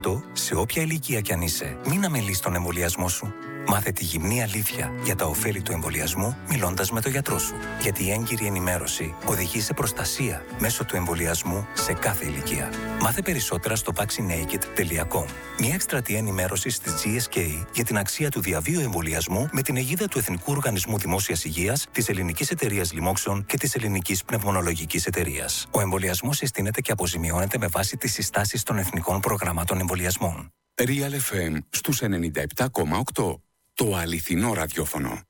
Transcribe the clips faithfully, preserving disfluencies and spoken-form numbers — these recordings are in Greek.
Σε όποια ηλικία κι αν είσαι, μην αμελείς τον εμβολιασμό σου. Μάθε τη γυμνή αλήθεια για τα ωφέλη του εμβολιασμού μιλώντας με τον γιατρό σου. Γιατί η έγκυρη ενημέρωση οδηγεί σε προστασία μέσω του εμβολιασμού σε κάθε ηλικία. Μάθε περισσότερα στο vaccinaked τελεία com. Μια εκστρατεία ενημέρωσης της τζι ες κέι για την αξία του διαβίου εμβολιασμού με την αιγίδα του Εθνικού Οργανισμού Δημόσιας Υγείας, της Ελληνικής Εταιρείας Λοιμόξεων και της Ελληνικής Πνευμονολογικής Εταιρείας. Ο εμβολιασμός συστήνεται και αποζημιώνεται με βάση τις συστάσεις των εθνικών προγραμμάτων εμβολιασμών. Real εφ εμ στους ενενήντα επτά κόμμα οκτώ. Το αληθινό ραδιόφωνο.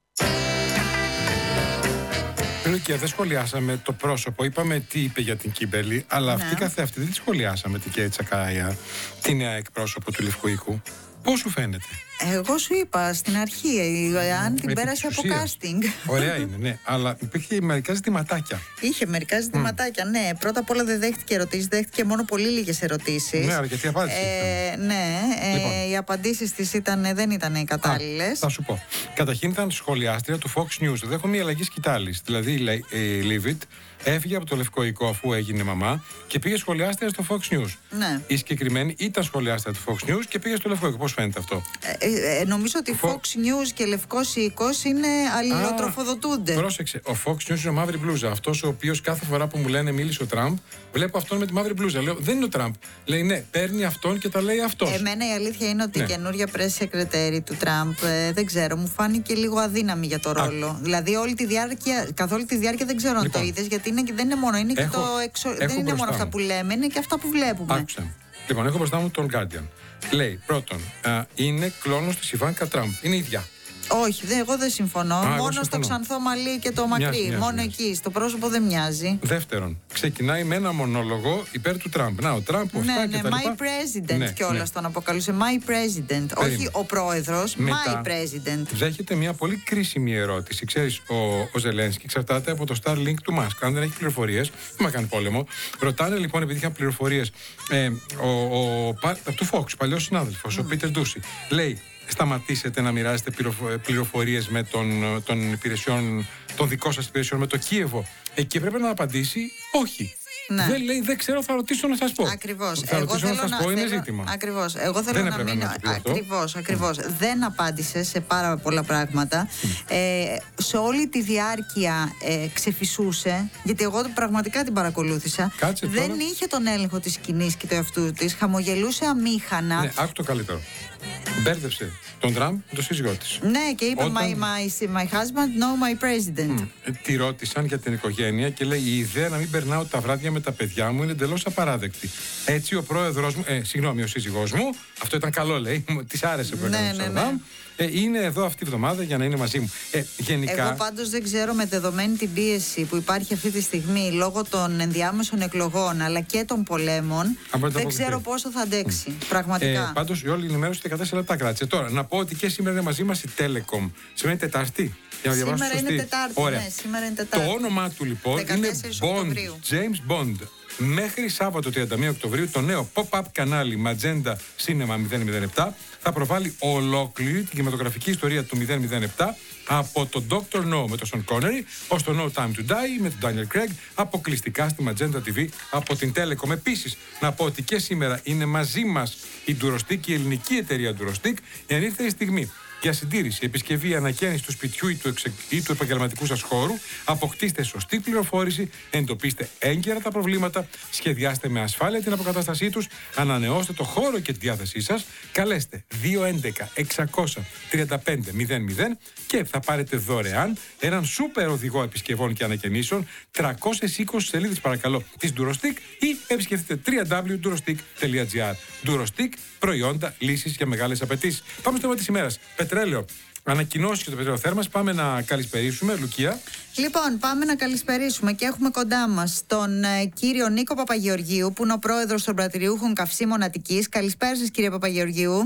Και δεν σχολιάσαμε το πρόσωπο. Είπαμε τι είπε για την Κίμπερλι, αλλά Ναι. αυτή καθε αυτή δεν τη σχολιάσαμε την Κέιτ Σακάια, τη νέα εκπρόσωπο του Λευκού Οίκου. Πώς σου φαίνεται? Εγώ σου είπα στην αρχή, αν την Επί πέρασε της από ουσίας. casting. Ωραία είναι, ναι, αλλά υπήρχε μερικά ζητηματάκια. Είχε μερικά ζητηματάκια, ναι. Πρώτα απ' όλα δεν δέχτηκε ερωτήσεις, δέχτηκε μόνο πολύ λίγες ερωτήσεις. Ναι, αλλά γιατί απάντησε. Ε, ναι, ε, Λοιπόν. οι απαντήσεις της ήταν, δεν ήταν οι κατάλληλες. Θα σου πω. Καταρχήν ήταν σχολιάστρια του Fox News. Δέχομαι μια αλλαγή σκητάλης. Δηλαδή η Leavitt έφυγε από το Λευκό Οικό αφού έγινε μαμά και πήγε σχολιάστρια στο Fox News. Ναι. Η συγκεκριμένη ήταν σχολιάστρια του Fox News και πήγε στο Λευκό Οικό. Πώς φαίνεται αυτό? Ε, ε, ε, νομίζω ότι Fo- Fox News και Λευκός Οίκος είναι αλληλοτροφοδοτούνται. Πρόσεξε. Ο Fox News είναι ο μαύρη μπλούζα. Αυτός ο οποίος κάθε φορά που μου λένε μίλησε ο Τραμπ, βλέπω αυτόν με τη μαύρη μπλούζα. Λέω δεν είναι ο Τραμπ. Λέει ναι, παίρνει αυτόν και τα λέει αυτός. Εμένα η αλήθεια είναι ότι Ναι. η καινούρια press secretary του Τραμπ, ε, δεν ξέρω, μου φάνηκε λίγο αδύναμη για το ρόλο. Δηλαδή, όλη τη διάρκεια, καθ' όλη τη διάρκεια δεν ξέρω αν Λοιπόν. το είδες, γιατί είναι, και- δεν είναι μόνο, είναι Έχω- και το εξω... έχω δεν είναι μπροστά μόνο αυτά μου. που λέμε, είναι και αυτά που βλέπουμε. Άκουσα. Λοιπόν, έχω μπροστά μου τον Guardian. Λέει πρώτον, α, είναι κλόνος της Ιβάνκα Τραμπ. Είναι ίδια. Όχι, δε, εγώ δεν συμφωνώ. εγώ μόνο στο συμφωνώ. ξανθό μαλλί και το μακρύ. Μοιάζει, μοιάζει, μόνο μοιάζει. εκεί. Στο πρόσωπο δεν μοιάζει. Δεύτερον, ξεκινάει με ένα μονόλογο υπέρ του Τραμπ. Να, ο Τραμπ, Ναι, αυτά ναι, και τα λοιπά. my president Ναι, κιόλας ναι. τον αποκαλούσε. My president. Όχι ο πρόεδρος, Μετά my president. δέχεται μια πολύ κρίσιμη ερώτηση. Ξέρεις, ο, ο Ζελένσκι εξαρτάται από το Starlink του Μάσκ. Αν δεν έχει πληροφορίες, δεν μα κάνει πόλεμο. Ρωτάνε λοιπόν, επειδή είχαν πληροφορίες, ε, ο, ο, πα- του Fox, παλιός συνάδελφος, ο Πίτερ Ντούσι, λέει. Σταματήσετε να μοιράζετε πληροφορίες με τον, των υπηρεσιών, των δικών σας υπηρεσιών, με το Κίεβο. Ε, και πρέπει να απαντήσει όχι. Ναι. Δεν λέει, δεν ξέρω, θα ρωτήσω να σας πω. Ακριβώς. Θα ρωτήσω να σας πω, είναι ζήτημα. Ακριβώς. Εγώ θέλω Δεν να έπρεπε μείνω. να το πει αυτό. Ακριβώς, ακριβώς. Δεν απάντησε σε πάρα πολλά πράγματα. Ε, σε όλη τη διάρκεια ε, ξεφυσούσε, γιατί εγώ πραγματικά την παρακολούθησα. Κάτσε Δεν τώρα. είχε τον έλεγχο της σκηνής και του εαυτού της. Χαμογελούσε αμήχανα. Ναι, άκου το καλύτερο. Μπέρδεψε τον Τραμπ με τον σύζυγό της. Ναι, και είπε Όταν- my, my, my husband, no my president. Ε, Τη ρώτησαν για την οικογένεια και λέει: η ιδέα να μην περνάω τα βράδια με τα παιδιά μου είναι εντελώς απαράδεκτη. Έτσι ο πρόεδρος μου, ε, συγγνώμη, ο σύζυγός μου, αυτό ήταν καλό λέει, της άρεσε που Ναι, έκανε ναι, το ναι. Τραμπ, ε, είναι εδώ αυτή τη βδομάδα για να είναι μαζί μου. Ε, γενικά. Εγώ πάντως δεν ξέρω, με δεδομένη την πίεση που υπάρχει αυτή τη στιγμή λόγω των ενδιάμεσων εκλογών αλλά και των πολέμων, μπορείτε να δεν αποκλειστεί. ξέρω πόσο θα αντέξει. Πραγματικά. Ε, Πάντως η όλη ενημέρωση δεκατέσσερα λεπτά κράτησε. Τώρα, να πω ότι και σήμερα είναι μαζί μας η Telecom. Σημαίνει Τετάρτη. Για να διαβάσω Σήμερα είναι σωστή. Τετάρτη. Ωραία. Ναι, σήμερα είναι Τετάρτη. Το όνομά του λοιπόν είναι δεκατέσσερις Bond, Οκτωβρίου. James Bond. Μέχρι Σάββατο τριάντα μία Οκτωβρίου το νέο pop-up κανάλι Magenta Cinema μηδέν μηδέν επτά θα προβάλλει ολόκληρη την κινηματογραφική ιστορία του μηδέν μηδέν επτά από το Doctor No με τον Sean Connery ως το No Time to Die με τον Daniel Craig αποκλειστικά στη Magenta τι βι από την Telecom. Επίσης, να πω ότι και σήμερα είναι μαζί μας η Durostick, η ελληνική εταιρεία Durostick, η ανήρθερη στιγμή. Για συντήρηση, επισκευή, ανακαίνιση του σπιτιού ή του, εξε... ή του επαγγελματικού σας χώρου, αποκτήστε σωστή πληροφόρηση, εντοπίστε έγκαιρα τα προβλήματα, σχεδιάστε με ασφάλεια την αποκατάστασή τους, ανανεώστε το χώρο και τη διάθεσή σας, καλέστε δύο έντεκα εξακόσια τριάντα πέντε μηδέν μηδέν και θα πάρετε δωρεάν έναν σούπερ οδηγό επισκευών και ανακαινήσεων, τριακόσιες είκοσι σελίδες παρακαλώ της Durostick ή επισκεφτείτε double-u double-u double-u τελεία durostick τελεία gr. Durostick, προϊόντα, λύσεις για μεγάλες απαιτήσεις. Πάμε στο θέμα της ημέρας. Πετρέλαιο. Ανακοινώσει και το πετρέλαιο θέρμανση. Πάμε να καλησπερίσουμε. Λουκία. Λοιπόν, πάμε να καλησπερίσουμε και έχουμε κοντά μας τον ε, κύριο Νίκο Παπαγεωργίου, που είναι ο πρόεδρος των πρατηριούχων καυσίμων Αττικής. Καλησπέρα σας, κύριε Παπαγεωργίου.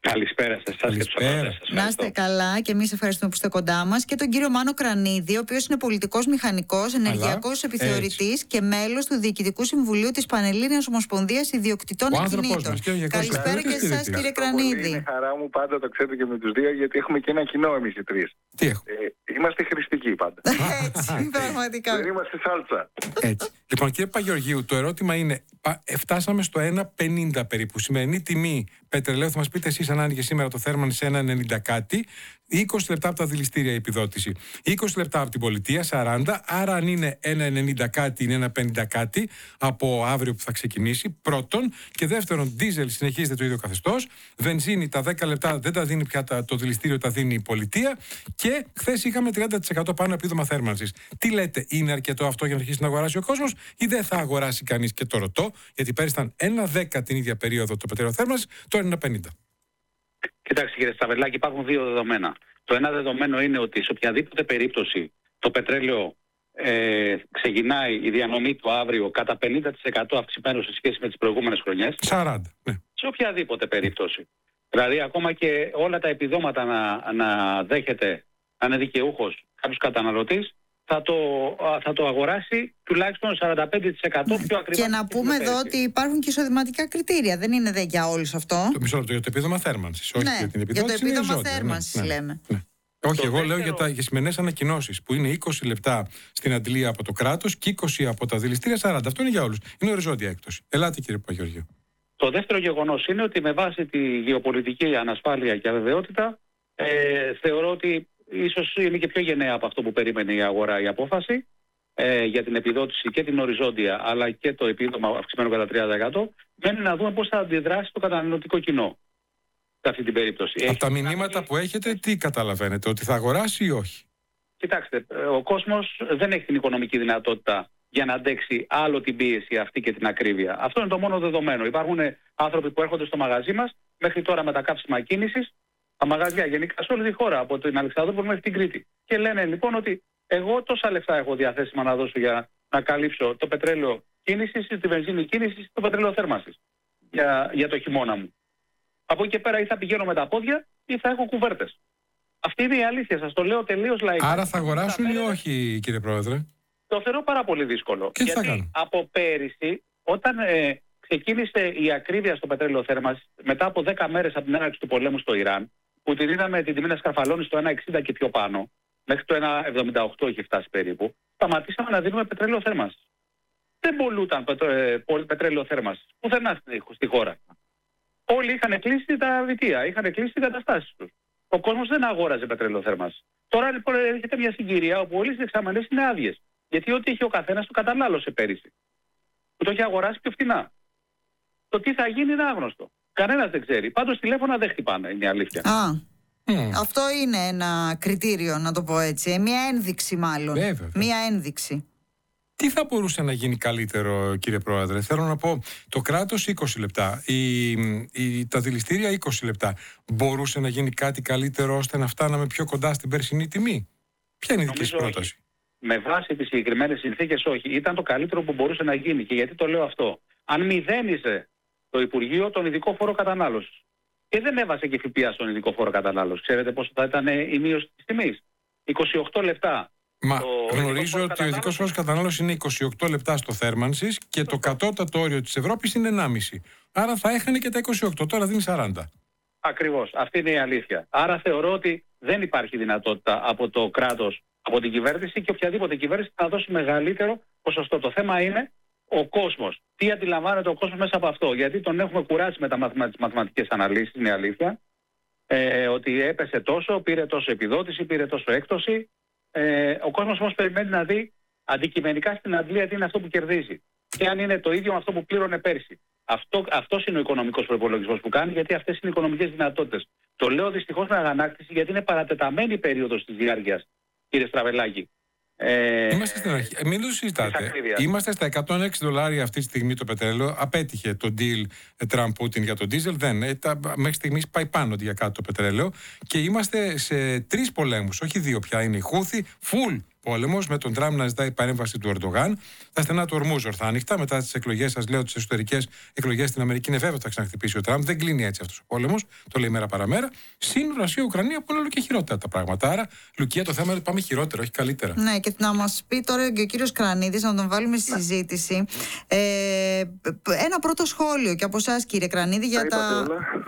Καλησπέρα σε εσάς και τους ακροατές σας. Να είστε καλά και εμείς ευχαριστούμε που είστε κοντά μας. Και τον κύριο Μάνο Κρανίδη, ο οποίος είναι πολιτικός μηχανικός, ενεργειακός επιθεωρητής και μέλος του Διοικητικού Συμβουλίου της Πανελλήνιας Ομοσπονδίας Ιδιοκτητών Ακινήτων. Καλησπέρα και σε εσάς, κύριε Κρανίδη. Είναι χαρά μου πάντα, το ξέρετε και με τους δύο, γιατί έχουμε και ένα κοινό εμείς οι τρεις. Τι έχω. Ε, είμαστε χρηστικοί πάντα. Έτσι, πραγματικά. Δεν είμαστε σάλτσα. Έτσι. Λοιπόν, κύριε Παγεωργίου, το ερώτημα είναι, φτάσαμε στο ένα πενήντα περίπου. Σημερινή τιμή πετρελαίου, θα μας πείτε εσείς αν άνοιγε σήμερα το θέρμαν σε ένα ενενήντα κάτι, είκοσι λεπτά από τα δηληστήρια η επιδότηση, είκοσι λεπτά από την πολιτεία, σαράντα, άρα αν είναι ένα ενενήντα κάτι είναι ένα πενήντα κάτι από αύριο που θα ξεκινήσει, πρώτον, και δεύτερον, ντίζελ συνεχίζεται το ίδιο καθεστώς, βενζίνη τα δέκα λεπτά δεν τα δίνει πια το δηληστήριο, τα δίνει η πολιτεία, και χθες είχαμε τριάντα τοις εκατό πάνω επίδομα θέρμανσης. Τι λέτε, είναι αρκετό αυτό για να αρχίσει να αγοράσει ο κόσμος, ή δεν θα αγοράσει κανείς? Και το ρωτώ, γιατί πέρυσι ήταν ένα δέκα την ίδια περίοδο το πετρέλαιο θέρμανσης, τώρα είναι ένα πενήντα. Κοιτάξτε, κύριε Σταβελάκη, υπάρχουν δύο δεδομένα. Το ένα δεδομένο είναι ότι σε οποιαδήποτε περίπτωση το πετρέλαιο ε, ξεκινάει η διανομή του αύριο κατά πενήντα τοις εκατό αυξημένο σε σχέση με τις προηγούμενες χρονιές. σαράντα, ναι. Σε οποιαδήποτε περίπτωση. Δηλαδή, ακόμα και όλα τα επιδόματα να, να δέχεται, να είναι δικαιούχος κάποιος καταναλωτής, θα το, θα το αγοράσει τουλάχιστον σαράντα πέντε τοις εκατό πιο ακριβά. Και να πούμε εδώ ότι υπάρχουν και εισοδηματικά κριτήρια. Δεν είναι δε για όλους αυτό. Το μισό λεπτό για το επίδομα θέρμανσης. Όχι Ναι, για την για το επιδότηση. επίδομα είναι θέρμανσης, ναι, ναι, λέμε. ναι. Όχι, Το εγώ δεύτερο- λέω για τα για σημερινές ανακοινώσεις που είναι είκοσι λεπτά στην αντλία από το κράτος και είκοσι από τα δηληστήρια, σαράντα. Αυτό είναι για όλους. Είναι οριζόντια έκπτωση. Ελάτε, κύριε Παγεωργίου. Το δεύτερο γεγονός είναι ότι με βάση τη γεωπολιτική ανασφάλεια και αβεβαιότητα, ε, θεωρώ ότι ίσως είναι και πιο γενναία από αυτό που περίμενε η αγορά η απόφαση ε, για την επιδότηση και την οριζόντια, αλλά και το επίδομα αυξημένο κατά τριάντα τοις εκατό. Μένει να δούμε πώς θα αντιδράσει το καταναλωτικό κοινό σε αυτή την περίπτωση. Από τα Έχει- μηνύματα που έχετε, τι καταλαβαίνετε, ότι θα αγοράσει ή όχι? Κοιτάξτε, ε, ο κόσμος δεν έχει την οικονομική δυνατότητα για να αντέξει άλλο την πίεση αυτή και την ακρίβεια. Αυτό είναι το μόνο δεδομένο. Υπάρχουν ε, άνθρωποι που έρχονται στο μαγαζί μας μέχρι τώρα με τα καύσιμα κίνησης, τα μαγαζιά γενικά σε όλη τη χώρα, από την Αλεξανδρούπολη μέχρι την Κρήτη. Και λένε λοιπόν ότι εγώ τόσα λεφτά έχω διαθέσιμα να δώσω για να καλύψω το πετρέλαιο κίνησης, τη βενζίνη κίνησης, το πετρέλαιο θέρμανσης για, για το χειμώνα μου. Από εκεί και πέρα ή θα πηγαίνω με τα πόδια ή θα έχω κουβέρτες. Αυτή είναι η αλήθεια, σας το λέω τελείως λαϊκά. Άρα θα αγοράσουν ή Τα όχι, κύριε Πρόεδρε? Το θεωρώ πάρα πολύ δύσκολο. Και τι θα γιατί κάνουν? από πέρυσι, όταν ε, ξεκίνησε η ακρίβεια στο πετρέλαιο θέρμανσης, μετά από δέκα μέρες από την έναρξη του πολέμου στο Ιράν, που την είδαμε την τιμή να σκαρφαλώνει στο ένα εξήντα και πιο πάνω, μέχρι το ένα εβδομήντα οκτώ είχε φτάσει περίπου, σταματήσαμε να δίνουμε πετρέλαιο θέρμανσης. Δεν πολλούταν πετρ, ε, πετρέλαιο θέρμανσης πουθενά στη, στη χώρα. Όλοι είχαν κλείσει τα βιτία, είχαν κλείσει τις καταστάσεις τους. Ο κόσμος δεν αγόραζε πετρέλαιο θέρμανσης. Τώρα λοιπόν έρχεται μια συγκυρία όπου όλες οι δεξαμενές είναι άδειες. Γιατί ό,τι είχε ο καθένας το κατανάλωσε πέρυσι. Που το είχε αγοράσει πιο φτηνά. Το τι θα γίνει είναι άγνωστο. Κανένας δεν ξέρει. Πάντως τηλέφωνα δεν χτυπάνε, είναι η αλήθεια. Α, Mm. αυτό είναι ένα κριτήριο, να το πω έτσι. Μια ένδειξη μάλλον. Βέβαια. Μια ένδειξη. Τι θα μπορούσε να γίνει καλύτερο, κύριε Πρόεδρε? Θέλω να πω, το κράτος είκοσι λεπτά, η, η, τα δηληστήρια είκοσι λεπτά. Μπορούσε να γίνει κάτι καλύτερο ώστε να φτάναμε πιο κοντά στην περσινή τιμή? Ποια είναι η δική σας Νομίζω πρόταση? Με βάση τις συγκεκριμένες συνθήκες, όχι. Ήταν το καλύτερο που μπορούσε να γίνει. Και γιατί το λέω αυτό? Αν μηδένιζε το Υπουργείο τον ειδικό φόρο κατανάλωσης και δεν έβασε και ΦΠΑ στον ειδικό φόρο κατανάλωσης, ξέρετε πόσο θα ήταν η μείωση της τιμής? είκοσι οκτώ λεπτά. Μα το γνωρίζω ειδικό ότι ο φόρο ειδικός φόρος κατανάλωσης είναι είκοσι οκτώ λεπτά στο θέρμανσης και το κατώτατο όριο της Ευρώπης είναι ενάμιση. Άρα θα έχανε και τα είκοσι οκτώ, τώρα δίνει σαράντα. Ακριβώς. Αυτή είναι η αλήθεια. Άρα θεωρώ ότι δεν υπάρχει δυνατότητα από το κράτος, από την κυβέρνηση και οποιαδήποτε κυβέρνηση να δώσει μεγαλύτερο ποσοστό. Το θέμα είναι ο κόσμος. Τι αντιλαμβάνεται ο κόσμος μέσα από αυτό? Γιατί τον έχουμε κουράσει με τα μαθημα... τις μαθηματικές αναλύσεις, είναι η αλήθεια. Ε, ότι έπεσε τόσο, πήρε τόσο επιδότηση, πήρε τόσο έκπτωση. Ε, ο κόσμος όμως περιμένει να δει αντικειμενικά στην αντλία τι είναι αυτό που κερδίζει. Και αν είναι το ίδιο με αυτό που πλήρωνε πέρσι. Αυτό, αυτός είναι ο οικονομικός προϋπολογισμός που κάνει, γιατί αυτές είναι οι οικονομικές δυνατότητες. Το λέω δυστυχώς με αγανάκτηση, γιατί είναι παρατεταμένη η περίοδος της διάρκειας, κύριε Στραβελάκη. Ε, Είμαστε στην αρχή. Ε, μην το συζητάτε. ακρίβειας. Είμαστε στα εκατόν έξι δολάρια αυτή τη στιγμή το πετρέλαιο. Απέτυχε το deal Τραμπ-Πούτιν για το ντίζελ. Δεν. Ε, τα, μέχρι στιγμής πάει πάνω για κάτω το πετρέλαιο. Και είμαστε σε τρεις πολέμους, όχι δύο πια. Είναι η Χούθη, full πόλεμος, με τον Τραμπ να ζητάει παρέμβαση του Ερντογάν. Τα στενά του Ορμούζ ορθά ανοιχτά. Μετά τις εκλογές, σας λέω, τις εσωτερικές εκλογές στην Αμερική, είναι βέβαιο ότι θα ξαναχτυπήσει ο Τραμπ. Δεν κλείνει έτσι αυτός ο πόλεμος. Το λέει μέρα παραμέρα. Συν Ρωσία-Ουκρανία που είναι όλο και χειρότερα τα πράγματα. Άρα, Λουκία, το θέμα είναι ότι πάμε χειρότερα, όχι καλύτερα. Ναι, και να μας πει τώρα και ο κύριος Κρανίδης, να τον βάλουμε στη συζήτηση. Ε, ένα πρώτο σχόλιο και από εσάς, κύριε Κρανίδη, για τα.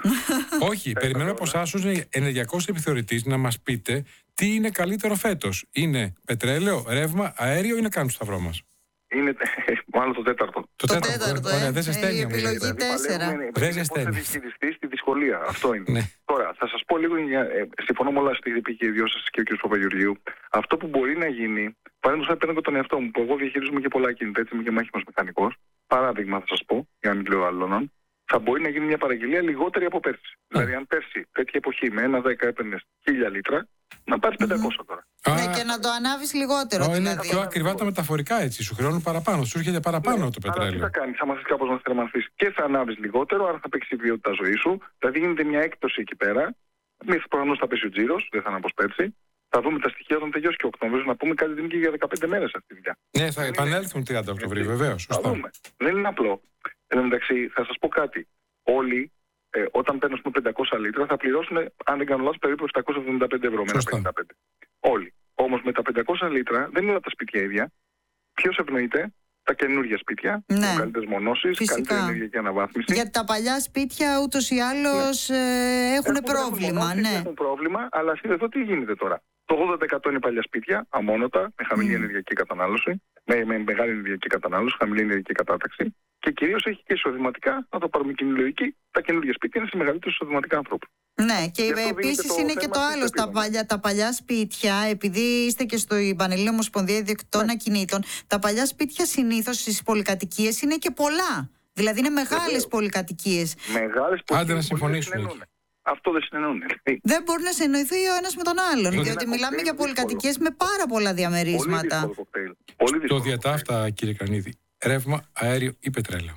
Όχι, περιμένω από εσάς ως ενεργειακός επιθεωρητής να μας πείτε τι είναι καλύτερο φέτος. Είναι πετρέλαιο, ρεύμα, αέριο ή να κάνουμε το σταυρό μας? Είναι μάλλον το τέταρτο. Το, το τέταρτο, τέταρτο, ε. Ωραία, ε. δεν ζεσταίνει. Η επιλογή τέσσερα. Δεν Πώς θα ζεσταίνει. διαχειριστεί τη δυσκολία. Αυτό είναι. Ναι. Τώρα, θα σας πω λίγο, για, ε, συμφωνώ με όλα στη είπε και οι δυο σας και ο κ. Παπαγεωργίου. Αυτό που μπορεί να γίνει, παραδείγματος χάρη παίρνω και τον εαυτό μου, που εγώ διαχειρίζομαι και πολλά κινητά, έτσι είμαι και μάχημος μηχανικός. Παράδειγμα θα σας πω, για να μην λέω άλλων, θα μπορεί να γίνει μια παραγγελία λιγότερη από πέρσι. Mm. Δηλαδή, αν πέρσι τέτοια εποχή με ένα δέκα έπαιρνε χίλια λίτρα, να πάρει πεντακόσια mm. τώρα. Ναι, και να το ανάβεις λιγότερο. Oh, δηλαδή. είναι πιο ακριβά τα μεταφορικά έτσι. Σου χρεώνουν παραπάνω, σου έρχεται παραπάνω ναι, το πετρέλαιο. Αλλά τι θα κάνει, θα μάθει κάπως να θερμανθείς και θα ανάβεις λιγότερο, άρα θα παίξει η ποιότητα ζωή σου. Δηλαδή γίνεται μια έκπτωση εκεί πέρα. Μη προφανώς θα πέσει ο τζίρος, δεν θα είναι όπως πέρσι. Θα δούμε τα στοιχεία όταν τελειώσει και ο Οκτώβριος, να πούμε κάτι δεν είναι και για δεκαπέντε μέρες αυτή τη δουλειά. Ναι, θα επανέλθουν τριάντα Οκτωβρίου, βεβαίως. Θα δούμε. Δεν είναι απλό. Εν τω μεταξύ, θα σας πω κάτι. Όλοι, ε, όταν παίρνουν πεντακόσια λίτρα, θα πληρώσουν, αν δεν κάνω λάθος, περίπου επτακόσια εβδομήντα πέντε ευρώ με ένα πενήντα πέντε. Όλοι. Όμως με τα πεντακόσια λίτρα δεν είναι τα σπίτια ίδια. Ποιος ευνοείται? Τα καινούργια σπίτια, ναι. με καλύτερες μονώσεις, καλύτερη ενεργειακή αναβάθμιση. Γιατί τα παλιά σπίτια ούτως ή άλλως ναι. ε, έχουν, έχουν πρόβλημα. Μονώσεις, ναι. Έχουν πρόβλημα, αλλά εδώ τι γίνεται τώρα. Το ογδόντα τοις εκατό είναι παλιά σπίτια, αμόνωτα, με χαμηλή mm. ενεργειακή κατανάλωση, με, με μεγάλη ενεργειακή κατανάλωση, χαμηλή ενεργειακή κατάταξη και κυρίως έχει και εισοδηματικά, να το πάρουμε κοινή λογική, τα καινούργια σπίτια είναι σε μεγαλύτερα εισοδηματικά ανθρώπου. Ναι, και επίσης είναι και το άλλο στα παλιά, τα παλιά σπίτια, επειδή είστε και στο Πανελλήνια Ομοσπονδία Ιδιοκτητών ναι. Ακινήτων, τα παλιά σπίτια συνήθως στις πολυκατοικίες είναι και πολλά. Δηλαδή είναι μεγάλες πολυκατοικίες. Μεγάλες πολυκατοικίες. Άντε να συμφωνήσουμε. Αυτό δεν συνεννοούν. Δεν μπορεί να συνεννοηθεί ο ένας με τον άλλον. Είναι διότι μιλάμε για πολυκατοικίες με πάρα πολλά διαμερίσματα. Πολύ το διατάφτα, κύριε Κρανίδη, ρεύμα, αέριο ή πετρέλαιο?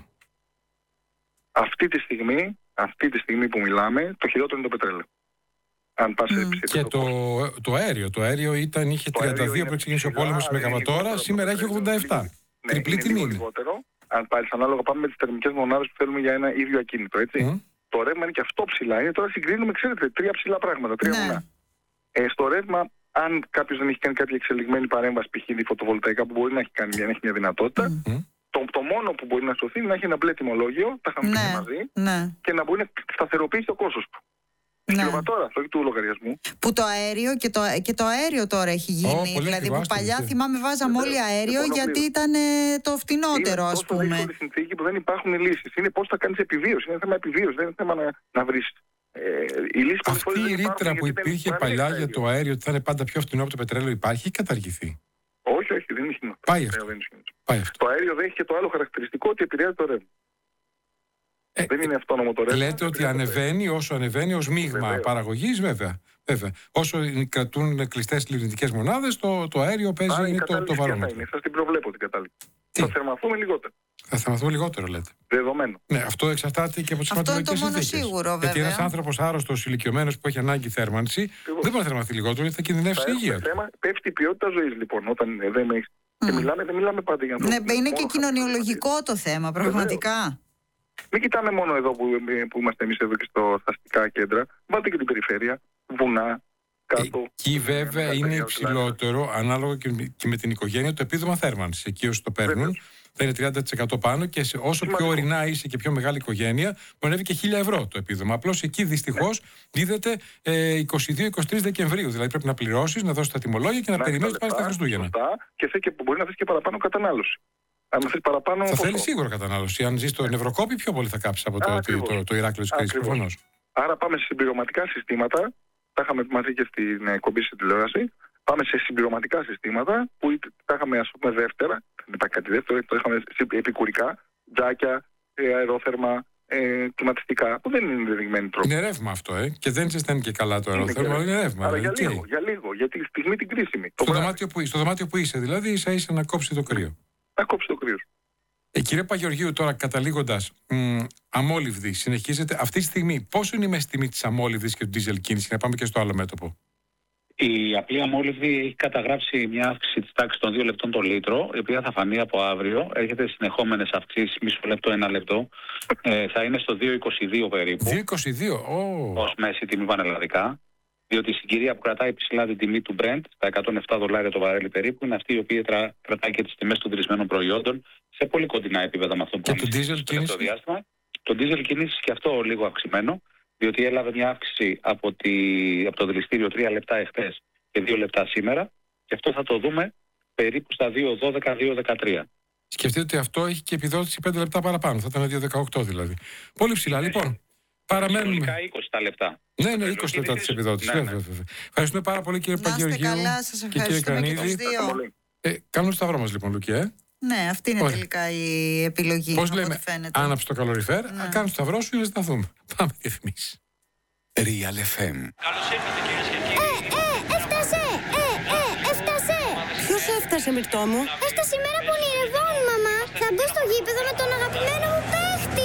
Αυτή τη στιγμή, αυτή τη στιγμή που μιλάμε, το χειρότερο είναι το πετρέλαιο. Αν πας mm. σε και το, το αέριο. Το αέριο ήταν, είχε τριάντα δύο πριν ξεκίνησε ο πόλεμος στη Μεγαβατόρα, σήμερα έχει ογδόντα επτά. Ναι, τριπλή τιμή είναι. Λιγότερο, αν πάλι ανάλογα πάμε με τις θερμικές μονάδες που θέλουμε για ένα ίδιο ακίνητο, έτσι. Mm. Το ρεύμα είναι και αυτό ψηλά. Είναι τώρα συγκρίνουμε, ξέρετε, τρία ψηλά πράγματα. Τρία ναι. μονά. Ε, στο ρεύμα, αν κάποιος δεν έχει κάνει κάποια εξελιγμένη παρέμβαση, π.χ. φωτοβολταϊκά που μπορεί να έχει κάνει μια, έχει μια δυνατότητα, mm. το, το μόνο που μπορεί να σωθεί είναι να έχει ένα μπλε τιμολόγιο, τα είχαμε ναι. μαζί, ναι. και να μπορεί να σταθεροποιήσει το κόστος του. Ναι. Κιλοβατόρα, όχι του λογαριασμού. Που το αέριο και το, και το αέριο τώρα έχει γίνει. Oh, δηλαδή που παλιά θυμάμαι βάζαμε όλοι αέριο γιατί ήταν ε, το φτηνότερο, ας πούμε. Είναι τόσο συνθήκη που δεν υπάρχουν λύσεις. Είναι πώς θα κάνεις επιβίωση. Είναι θέμα επιβίωση. Δεν είναι θέμα να, να βρεις. Ε, η λύση Αυτή η ρήτρα που υπήρχε παλιά για το αέριο ότι θα είναι πάντα πιο φτηνό από το πετρέλαιο υπάρχει ή καταργηθεί? Όχι, όχι, δεν έχει νόημα. Πάει αυτό. Πάει αυτό. Το αέριο δεν έχει και το άλλο χαρακτηριστικό ότι επηρεάζει το ρεύμα. Ε, δεν είναι αυτόνομο το ρεύμα. Λέτε ότι ανεβαίνει όσο ανεβαίνει ως μείγμα παραγωγής, βέβαια. βέβαια. Όσο κρατούν κλειστές λιχνητικές μονάδες, το, το αέριο παίζει Α, είναι το, το βαρόμετρο. Σας την προβλέπω την κατάληξη. Θα θερμαθούμε λιγότερο. Θα θερμαθούμε λιγότερο, λέτε. Δεδομένο. Ναι, αυτό εξαρτάται και από τις κλιματολογικές συνθήκες. Αυτό είναι το μόνο σίγουρο, βέβαια. Γιατί ένας άνθρωπος άρρωστος, ηλικιωμένος που έχει ανάγκη θέρμανση, εγώ. δεν μπορεί να θερμαθεί λιγότερο γιατί θα κινδυνεύσει η υγεία. Θέμα, πέφτει η ποιότητα ζωής λοιπόν όταν δεν έχει. Mm. Και μιλάμε, δεν μιλάμε πάντα για ανθρώπους. Ναι, είναι και κοινωνιολογικό το θέμα, πραγματικά. Μην κοιτάμε μόνο εδώ που, που είμαστε εμείς εδώ και στο, στα αστικά κέντρα. Βάλτε και την περιφέρεια, βουνά, κάτω. Εκεί βέβαια είναι υψηλότερο, ανάλογα και, και με την οικογένεια, το επίδομα θέρμανσης. Εκεί όσοι το παίρνουν, βέβαια. Θα είναι τριάντα τοις εκατό πάνω και σε, όσο Σημαντικό. πιο ορεινά είσαι και πιο μεγάλη οικογένεια, πονεύει και χίλια ευρώ το επίδομα. Απλώς εκεί δυστυχώς ναι. δίδεται ε, είκοσι δύο είκοσι τρεις Δεκεμβρίου. Δηλαδή πρέπει να πληρώσεις, να δώσεις τα τιμολόγια και να, να περιμένεις να πάρεις τα Χριστούγεννα. Σωστά, και, και μπορεί να θες και παραπάνω κατανάλωση. Αν θες παραπάνω, θα θέλει σίγουρα κατανάλωση. Αν ζεις στο Νευροκόπη, πιο πολύ θα κάψεις από το, Α, το, το, το Ηράκλειο της κρίσης. Προφανώς. Άρα πάμε σε συμπληρωματικά συστήματα. Τα είχαμε μαζί και στην εκπομπή στην τηλεόραση. Πάμε σε συμπληρωματικά συστήματα που τα είχαμε, ας πούμε, δεύτερα. Δεν υπάρχει κάτι δεύτερο, το είχαμε επικουρικά. Τζάκια, αερόθερμα, ε, κλιματιστικά, που δεν είναι δεδειγμένοι τρόποι. Είναι ρεύμα αυτό, ε, και δεν ζεσταίνει και καλά το αερόθερμα, αλλά είναι ρεύμα. Αλλά για λίγο, για λίγο, γιατί τη στιγμή την κρίσιμη. Στο δωμάτιο, που, στο δωμάτιο που είσαι, δηλαδή, ίσα ίσα να κόψει το κρύο. Να κόψει το κρύο. Ε, κύριε Παγεωργίου, τώρα καταλήγοντας, μ, αμόλυβδη, συνεχίζεται. Αυτή τη στιγμή, πόσο είναι η μέση τιμή της αμόλυβδης και του ντίζελ κίνηση, να πάμε και στο άλλο μέτωπο? Η απλή αμόλυβδη έχει καταγράψει μια αύξηση της τάξης των δύο λεπτών το λίτρο, η οποία θα φανεί από αύριο. Έχετε συνεχόμενες αυξήσεις, μισό λεπτό, ένα λεπτό. Ε, θα είναι στο δύο είκοσι δύο περίπου. δύο είκοσι δύο, oh. ως μέση τιμή πανελλαδικά. Διότι η συγκυρία που κρατάει ψηλά την τιμή του Brent, τα εκατόν επτά δολάρια το βαρέλι περίπου, είναι αυτή η οποία τρα, κρατάει και τις τιμές των τρισμένων προϊόντων σε πολύ κοντινά επίπεδα με αυτό που και το diesel κίνηση. Διάστημα. Το diesel κίνηση και αυτό λίγο αυξημένο, διότι έλαβε μια αύξηση από, τη, από το δηληστήριο τρία λεπτά εχθές και δύο λεπτά σήμερα, και αυτό θα το δούμε περίπου στα δύο δώδεκα δύο δεκατρία. Σκεφτείτε ότι αυτό έχει και επιδότηση πέντε λεπτά παραπάνω, θα ήταν δύο δεκαοκτώ δηλαδή. Πολύ ψηλά, λοιπόν. Παραμένουμε. είκοσι λεπτά. Ναι, ναι, είκοσι λεπτά της επιδότησης. Ναι, ναι. Ευχαριστούμε πάρα πολύ, κύριε Παπαγεωργίου και κύριε Κρανίδη. Ε, κάνουμε το σταυρό μας, λοιπόν, Λουκία. Ε? Ναι, αυτή είναι Ωραία. τελικά η επιλογή. Πώς λέμε, άναψε το καλοριφέρ, ναι. Κάνουμε το σταυρό σου ή να σταθούμε. Πάμε διαφημίσεις. Real εφ εμ. Καλώς ήρθατε, κυρίες και κύριοι. Ε, ε, έφτασε! Ε, ε, έφτασε! Ποιος έφτασε, Μυρτώ μου? Έφτασε η μέρα που ονειρευόμουν, μαμά. Θα μπω στο γήπεδο με τον αγαπημένο μου παίχτη.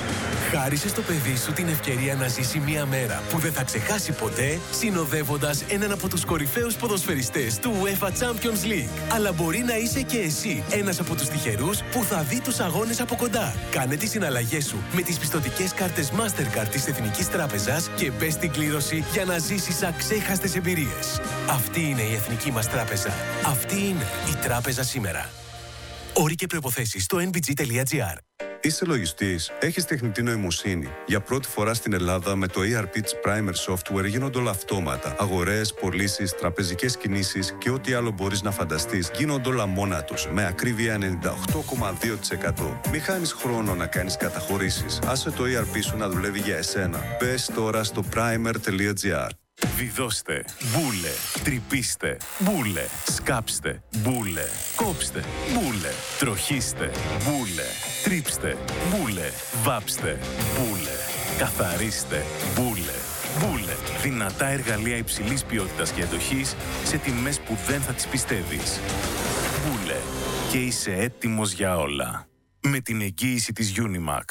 Χάρισε στο παιδί σου την ευκαιρία να ζήσει μια μέρα που δεν θα ξεχάσει ποτέ, συνοδεύοντας έναν από τους κορυφαίους ποδοσφαιριστές του UEFA Champions League. Αλλά μπορεί να είσαι και εσύ ένας από τους τυχερούς που θα δει τους αγώνες από κοντά. Κάνε τις συναλλαγές σου με τις πιστωτικές κάρτες Mastercard της Εθνικής Τράπεζας και μπες στην κλήρωση για να ζήσεις αξέχαστες εμπειρίες. Αυτή είναι η Εθνική μας Τράπεζα. Αυτή είναι η Τράπεζα σήμερα. Όροι και προϋποθέσεις στο εν μπι τζι τελεία τζι άρ. Είσαι λογιστής, έχεις τεχνητή νοημοσύνη. Για πρώτη φορά στην Ελλάδα με το ι αρ πι της Primer Software γίνονται όλα αυτόματα. Αγορές, πωλήσεις, τραπεζικές κινήσεις και ό,τι άλλο μπορείς να φανταστείς γίνονται όλα μόνα τους, με ακρίβεια ενενήντα οκτώ κόμμα δύο τοις εκατό. Μη χάνεις χρόνο να κάνεις καταχωρήσεις. Άσε το ι αρ πι σου να δουλεύει για εσένα. Μπες τώρα στο primer τελεία τζι άρ. Βιδώστε, μπούλε, τρυπήστε, μπούλε, σκάψτε, μπούλε, κόψτε, μπούλε, τροχίστε, μπούλε, τρίψτε, μπούλε, βάψτε, μπούλε, καθαρίστε, μπούλε, μπούλε. Δυνατά εργαλεία υψηλής ποιότητας και εντοχής σε τιμές που δεν θα τις πιστεύεις. Μπούλε, και είσαι έτοιμος για όλα. Με την εγγύηση της Unimac.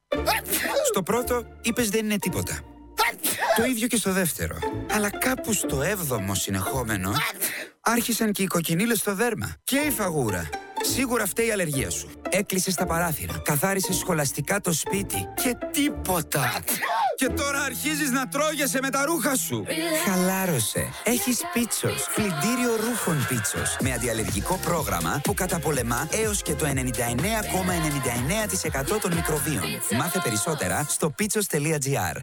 Στο πρώτο είπες δεν είναι τίποτα. Το ίδιο και στο δεύτερο. Αλλά κάπου στο έβδομο συνεχόμενο άρχισαν και οι κοκκινίλες στο δέρμα και η φαγούρα. Σίγουρα φταίει η αλλεργία σου. Έκλεισες τα παράθυρα, καθάρισες σχολαστικά το σπίτι και τίποτα. Και τώρα αρχίζεις να τρώγεσαι με τα ρούχα σου. Χαλάρωσε. Έχεις Πίτσος. Πλυντήριο ρούχων Πίτσος. Με αντιαλλεργικό πρόγραμμα που καταπολεμά έως και το ενενήντα εννέα κόμμα ενενήντα εννέα τοις εκατό των μικροβίων. Μάθε περισσότερα στο πίτσος τελεία τζι άρ.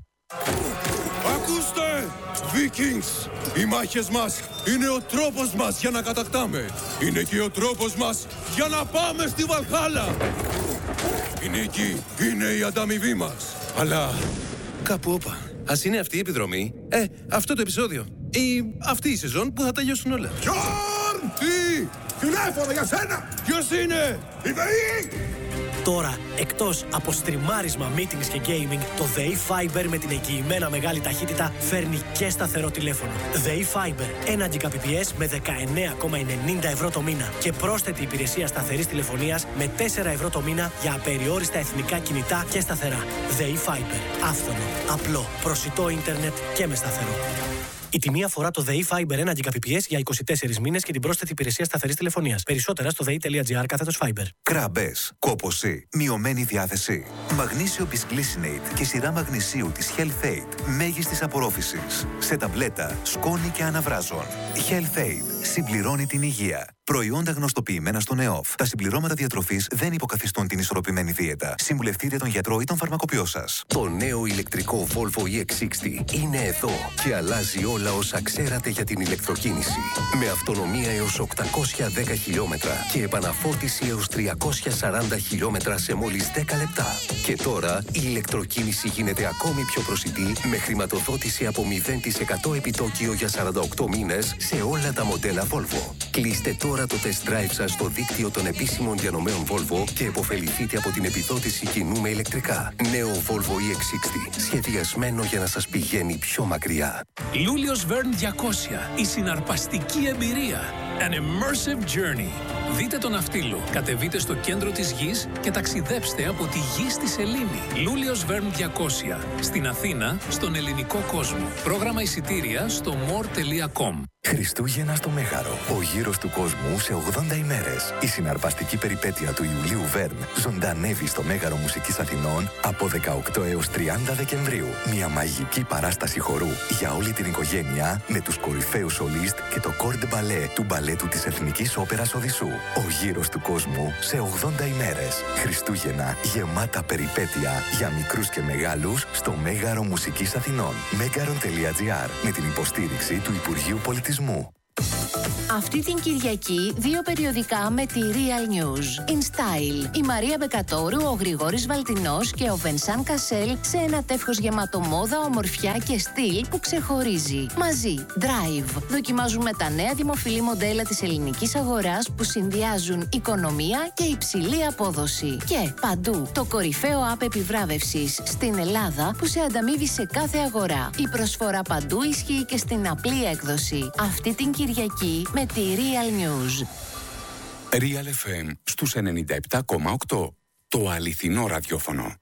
Ακούστε! Vikings! Οι μάχες μας είναι ο τρόπος μας για να κατακτάμε. Είναι και ο τρόπος μας για να πάμε στη Βαλχάλα. Η νίκη είναι η ανταμοιβή μας. Αλλά κάπου όπα. Ας είναι αυτή η επιδρομή. Ε, αυτό το επεισόδιο. Ή αυτή η σεζόν που θα τελειώσουν όλα. Γιόρν! Τι! Τηλέφωνο για σένα! Ποιος είναι? Η ΔΕΗ! Τώρα, εκτός από στριμάρισμα, meetings και gaming, το ΔΕΗ Fiber με την εγγυημένα μεγάλη ταχύτητα φέρνει και σταθερό τηλέφωνο. ΔΕΗ Fiber, ένα Gbps με δεκαεννέα κόμμα ενενήντα ευρώ το μήνα και πρόσθετη υπηρεσία σταθερής τηλεφωνίας με τέσσερα ευρώ το μήνα για απεριόριστα εθνικά κινητά και σταθερά. ΔΕΗ Fiber, άφθονο, απλό, προσιτό ίντερνετ και με σταθερό. Η τιμή αφορά το ΔΕΗ Fiber ένα Gbps για είκοσι τέσσερις μήνες και την πρόσθετη υπηρεσία σταθερής τηλεφωνίας. Περισσότερα στο δε ι τελεία τζι άρ κάθετος Fiber. Κράμπες, κόπωση, μειωμένη διάθεση. Μαγνήσιο Bisglycinate και σειρά μαγνησίου της Health Aid. Μέγιστης απορρόφησης. Σε ταμπλέτα, σκόνη και αναβράζων. Health Aid. Συμπληρώνει την υγεία. Προϊόντα γνωστοποιημένα στον ΕΟΦ. Τα συμπληρώματα διατροφής δεν υποκαθιστούν την ισορροπημένη δίαιτα. Συμβουλευτείτε τον γιατρό ή τον φαρμακοποιό σας. Το νέο ηλεκτρικό Volvo ι εξ εξήντα είναι εδώ και αλλάζει όλα όσα ξέρατε για την ηλεκτροκίνηση. Με αυτονομία έως οκτακόσια δέκα χιλιόμετρα και επαναφόρτιση έως τριακόσια σαράντα χιλιόμετρα σε μόλις δέκα λεπτά. Και τώρα η ηλεκτροκίνηση γίνεται ακόμη πιο προσιτή με χρηματοδότηση από μηδέν τοις εκατό επιτόκιο για σαράντα οκτώ μήνες σε όλα τα μοντέλα Volvo. Κλείστε τώρα το test drive σας στο δίκτυο των επίσημων διανομέων Volvo και επωφεληθείτε από την επιδότηση κοινού με ηλεκτρικά. Νέο Volvo ι εξ εξήντα, σχεδιασμένο για να σας πηγαίνει πιο μακριά. Λούλιος Verne διακόσια, η συναρπαστική εμπειρία. An immersive journey. Δείτε τον Ναυτίλο, κατεβείτε στο κέντρο της γης και ταξιδέψτε από τη γη στη σελήνη. Λούλιος Βέρν διακόσια. Στην Αθήνα, στον ελληνικό κόσμο. Πρόγραμμα εισιτήρια στο more τελεία com. Χριστούγεννα στο Μέγαρο. Ο γύρος του κόσμου σε ογδόντα ημέρες. Η συναρπαστική περιπέτεια του Ιουλίου Βέρν ζωντανεύει στο Μέγαρο Μουσικής Αθηνών από δεκαοκτώ έως τριάντα Δεκεμβρίου. Μια μαγική παράσταση χορού για όλη την οικογένεια με τους κορυφαίους σολίστ και το κορ ντε μπαλέ του μπαλέτου της Εθνικής Όπερας Οδυσσού. Ο γύρος του κόσμου σε ογδόντα ημέρες. Χριστούγεννα γεμάτα περιπέτεια για μικρούς και μεγάλους στο Μέγαρο Μουσικής Αθηνών. μέγαρον τελεία τζι άρ με την υποστήριξη του Υπουργείου Πολιτισμού. Αυτή την Κυριακή, δύο περιοδικά με τη Real News. In Style, η Μαρία Μπεκατόρου, ο Γρηγόρης Βαλτινός και ο Βενσάν Κασέλ σε ένα τεύχος γεμάτο μόδα, ομορφιά και στυλ που ξεχωρίζει. Μαζί, Drive. Δοκιμάζουμε τα νέα δημοφιλή μοντέλα της ελληνικής αγοράς που συνδυάζουν οικονομία και υψηλή απόδοση. Και παντού, το κορυφαίο app επιβράβευσης στην Ελλάδα που σε ανταμείβει σε κάθε αγορά. Η προσφορά παντού ισχύει και στην απλή έκδοση. Αυτή την Κυριακή με τη Real News. Real εφ εμ στους ενενήντα επτά κόμμα οκτώ. Το αληθινό ραδιόφωνο.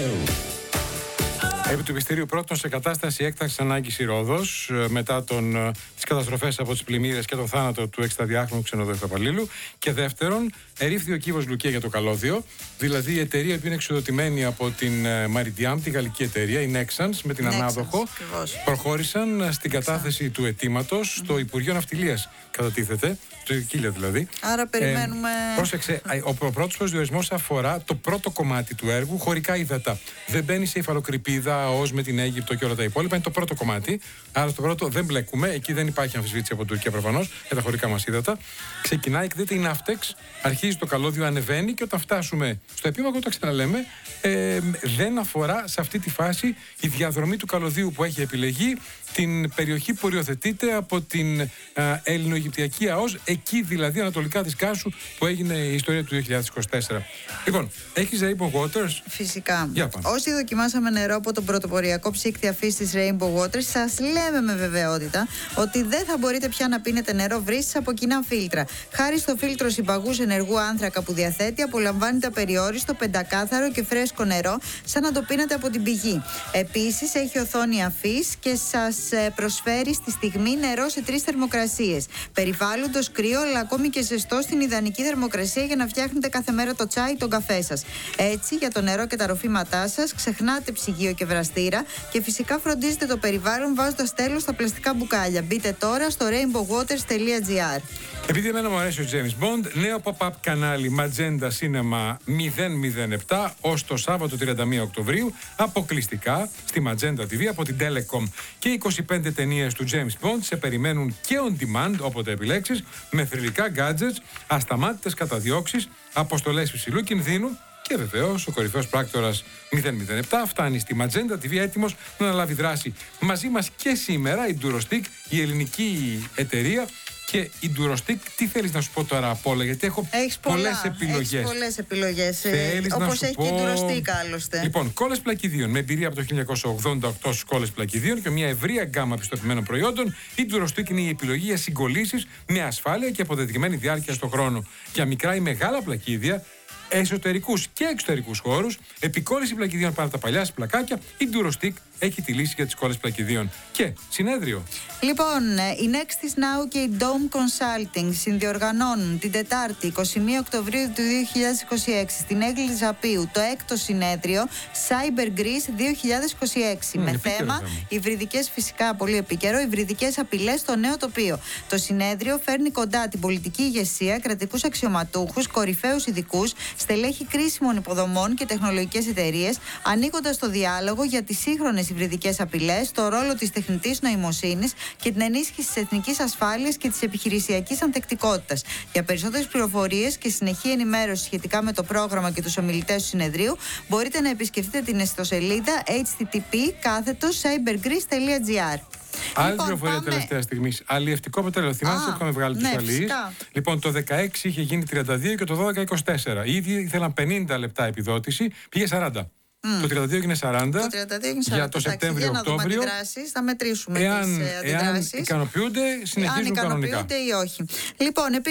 Επί του πιστηρίου πρώτον σε κατάσταση έκτακτης ανάγκης η Ρόδος, μετά τον, τις καταστροφές από τις πλημμύρες και τον θάνατο του εξηνταδιάχρονου ξενοδόχου Παπαλήλου. Και δεύτερον, ερήφθη ο κύβος Λουκέ για το καλώδιο, δηλαδή η εταιρεία που είναι εξοδοτημένη από την Maridiam, τη γαλλική εταιρεία, η Nexans, με την Nexans, ανάδοχο, ακριβώς. Προχώρησαν στην κατάθεση του αιτήματος στο mm-hmm. Υπουργείο Ναυτιλίας, κατατίθεται, στο Κίλιο δηλαδή. Άρα περιμένουμε. Ε, πρόσεξε, ο, ο πρώτος προσδιορισμός αφορά το πρώτο κομμάτι του έργου, χωρικά ύδατα. Δεν μπαίνει σε υφαλοκρηπίδα, ΑΟΣ με την Αίγυπτο και όλα τα υπόλοιπα. Είναι το πρώτο κομμάτι. Άρα στο πρώτο δεν μπλεκούμε. Εκεί δεν υπάρχει αμφισβήτηση από την Τουρκία προφανώς για τα χωρικά μας ύδατα. Ξεκινάει, εκδίδεται η Ναύτεξ, αρχίζει το καλώδιο, ανεβαίνει και όταν φτάσουμε στο επίμακο, το ξαναλέμε, ε, δεν αφορά σε αυτή τη φάση η διαδρομή του καλωδίου που έχει επιλεγεί, την περιοχή που οριοθετείται από την Ελληνοαιγυπτιακή ΑΟΣ, εκεί δηλαδή ανατολικά της Κάσου που έγινε η ιστορία του δύο χιλιάδες είκοσι τέσσερα. Λοιπόν, έχεις Rainbow Waters? Φυσικά. Όσοι δοκιμάσαμε νερό από τον πρωτοποριακό ψύκτη αφής της Rainbow Waters, σας λέμε με βεβαιότητα ότι δεν θα μπορείτε πια να πίνετε νερό βρύσης από κοινά φίλτρα. Χάρη στο φίλτρο συμπαγούς ενεργού άνθρακα που διαθέτει, απολαμβάνετε απεριόριστο, πεντακάθαρο και φρέσκο νερό, σαν να το πίνετε από την πηγή. Επίσης, έχει οθόνη αφής και σας προσφέρει στη στιγμή νερό σε τρεις θερμοκρασίες. Περιβάλλοντος κρύο, αλλά ακόμη και ζεστό στην ιδανική θερμοκρασία για να φτιάχνετε κάθε μέρα το τσάι ή τον καφέ σας. Έτσι, για το νερό και τα ροφήματά σας, ξεχνάτε ψυγείο και βραστήρα και φυσικά φροντίζετε το περιβάλλον βάζοντας τέλος στα πλαστικά μπουκάλια. Μπείτε τώρα στο rainbow waters τελεία τζι άρ. Επειδή εμένα μου αρέσει ο James Bond, νέο pop-up κανάλι Magenta Cinema μηδέν μηδέν επτά ως το Σάββατο τριάντα μία Οκτωβρίου, αποκλειστικά στη Magenta τι βι από την Telecom. Και είκοσι πέντε ταινίες του James Bond σε περιμένουν και on demand όποτε επιλέξεις, με θρυλικά gadgets, ασταμάτητες καταδιώξεις, αποστολές υψηλού κινδύνου. Και βεβαίως ο κορυφαίος πράκτορας μηδέν μηδέν επτά φτάνει στη Magenta τι βι έτοιμος να αναλάβει δράση. Μαζί μας και σήμερα η Durostick, η ελληνική εταιρεία. Και η Durostick, τι θέλεις να σου πω τώρα απ' όλα, γιατί έχω πολλές επιλογές. Έχεις πολλές επιλογές, όπως έχει πω... και η Durostick άλλωστε. Λοιπόν, κόλλες πλακιδίων με εμπειρία από το χίλια εννιακόσια ογδόντα οκτώ στις κόλλες πλακιδίων και μια ευρεία γκάμα πιστοποιημένων προϊόντων, η Durostick είναι η επιλογή για συγκολλήσεις με ασφάλεια και αποδεδειγμένη διάρκεια στον χρόνο. Για μικρά ή μεγάλα πλακίδια, εσωτερικούς και εξωτερικούς χώρους, επικόλληση πλακιδίων πάνω από τα παλιά πλακάκια, η Durostick έχει τη λύση για τις κόλλες πλακιδίων. Και συνέδριο. Λοιπόν, η Nextis Now και η Dome Consulting συνδιοργανώνουν την Τετάρτη εικοστή πρώτη Οκτωβρίου του δύο χιλιάδες είκοσι έξι στην Έγκλη Ζαπίου το έκτο συνέδριο Cyber Greece δύο χιλιάδες είκοσι έξι mm, με θέμα υβριδικές, φυσικά πολύ επίκαιρο, υβριδικές απειλές στο νέο τοπίο. Το συνέδριο φέρνει κοντά την πολιτική ηγεσία, κρατικούς αξιωματούχους, κορυφαίους ειδικούς, στελέχη κρίσιμων υποδομών και τεχνολογικές εταιρείες, ανοίγοντας το διάλογο για τις σύγχρονες υβριδικές απειλές, το ρόλο της τεχνητής νοημοσύνης και την ενίσχυση της εθνικής ασφάλειας και της επιχειρησιακής ανθεκτικότητας. Για περισσότερες πληροφορίες και συνεχή ενημέρωση σχετικά με το πρόγραμμα και τους ομιλητές του συνεδρίου, μπορείτε να επισκεφτείτε την ιστοσελίδα έιτς τι τι πι κάθετος cybergreece τελεία τζι άρ. Άλλη λοιπόν, πληροφορία πάμε... τελευταία στιγμή. Αλλιευτικό πετρέλαιο. Θυμάστε, είχαμε βγάλει ναι, τους αλληλείς. Λοιπόν, το δεκαέξι είχε γίνει τριάντα δύο και το δώδεκα είκοσι τέσσερα. Οι ίδιοι ήθελαν πενήντα λεπτά επιδότηση, πήγε σαράντα. Mm. Το τριάντα δύο έγινε σαράντα. Το τριάντα δύο έγινε σαράντα. Για το Σεπτέμβριο-Οκτώβριο. Θα μετρήσουμε εάν, τις αντιδράσεις. Εάν ικανοποιούνται, συνεχίζουν εάν κανονικά. Ικανοποιούνται ή όχι. Λοιπόν, επίσης.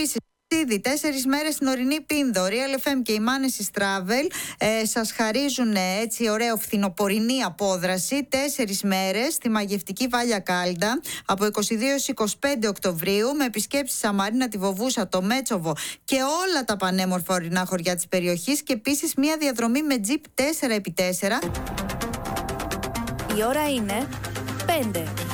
Ήδη τέσσερις μέρες στην ορεινή Πίνδο, Real εφ εμ και η Manesis Travel ε, σας χαρίζουν ε, έτσι ωραίο φθινοπορεινή απόδραση. Τέσσερις μέρες στη μαγευτική Βάλια Κάλντα από είκοσι δύο έως είκοσι πέντε Οκτωβρίου, με επισκέψεις στα Μαρίνα, τη Βοβούσα, το Μέτσοβο και όλα τα πανέμορφα ορεινά χωριά της περιοχής, και επίσης μια διαδρομή με τζιπ τέσσερα επί τέσσερα. Η ώρα είναι πέντε.